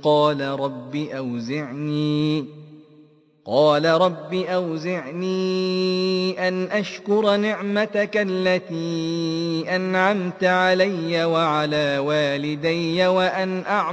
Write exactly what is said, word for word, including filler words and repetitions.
قال رب أوزعني قال رب أوزعني أن أشكر نعمتك التي أنعمت علي وعلى والدي وأن أعمل